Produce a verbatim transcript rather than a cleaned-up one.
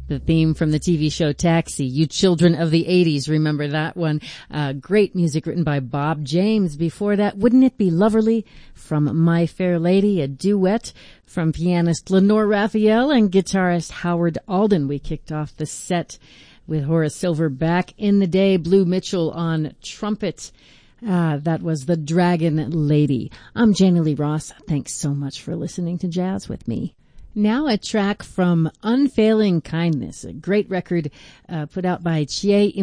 The theme from the T V show Taxi. You children of the eighties, remember that one. Uh, great music written by Bob James. Before that, Wouldn't It Be Loverly from My Fair Lady, a duet from pianist Lenore Raphael and guitarist Howard Alden. We kicked off the set with Horace Silver back in the day, Blue Mitchell on trumpet. Ah, that was The Dragon Lady. I'm Janie Lee Ross. Thanks so much for listening to Jazz with me. Now a track from Unfailing Kindness, a great record uh, put out by Chie